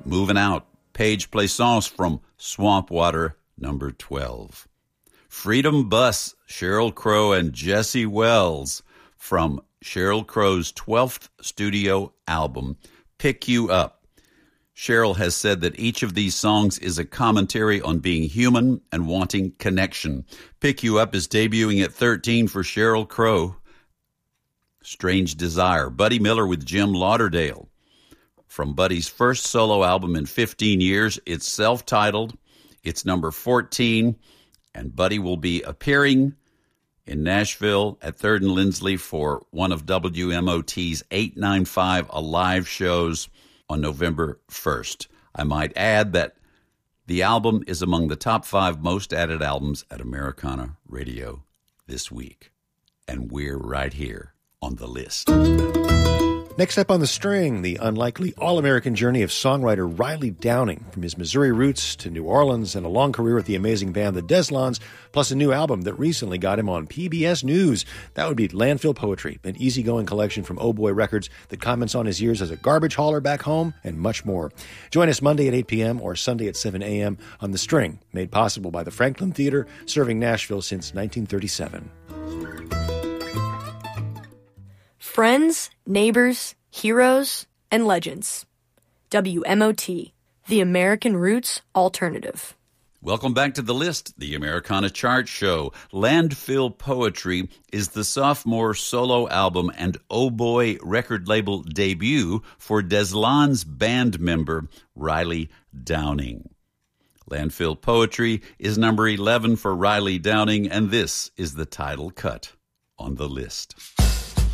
Moving Out, Page Plaisance from Swamp Water, number 12. Freedom Bus, Sheryl Crow and Jesse Wells from Sheryl Crow's 12th studio album, Pick You Up. Sheryl has said that each of these songs is a commentary on being human and wanting connection. Pick You Up is debuting at 13 for Sheryl Crow. Strange Desire, Buddy Miller with Jim Lauderdale. From Buddy's first solo album in 15 years, it's self-titled. It's number 14, and Buddy will be appearing in Nashville at 3rd and Lindsley for one of WMOT's 895 Alive shows on November 1st. I might add that the album is among the top 5 most added albums at Americana Radio this week. And we're right here on the list. Next up on the string, the unlikely all-American journey of songwriter Riley Downing, from his Missouri roots to New Orleans and a long career with the amazing band the Deslons, plus a new album that recently got him on PBS News. That would be Landfill Poetry, an easygoing collection from Oh Boy Records that comments on his years as a garbage hauler back home and much more. Join us Monday at 8 p.m. or Sunday at 7 a.m. on The String, made possible by the Franklin Theater, serving Nashville since 1937. Friends, neighbors, heroes, and legends. WMOT, the American Roots Alternative. Welcome back to the list, the Americana Chart Show. Landfill Poetry is the sophomore solo album and Oh Boy record label debut for Deslon's band member, Riley Downing. Landfill Poetry is number 11 for Riley Downing, and this is the title cut on the list.